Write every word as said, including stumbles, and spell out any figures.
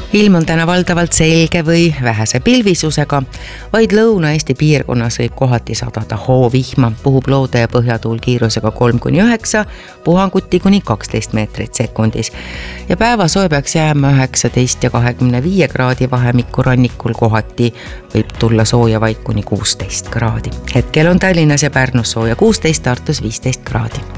Ilm on täna valdavalt selge või vähese pilvisusega, vaid Lõuna-Eesti piirkonnas võib kohati sadada hoovihma, puhub loode ja põhjatuul kiirusega kolm kuni üheksa, puhanguti kuni kaksteist meetrit sekundis. Ja päevasoe peaks jääma üheksateist ja kahekümne viie kraadi vahemikku, rannikul kohati võib tulla sooja vaid kuni kuusteist kraadi. Hetkel on Tallinnas ja Pärnus sooja kuusteist, Tartus viisteist kraadi.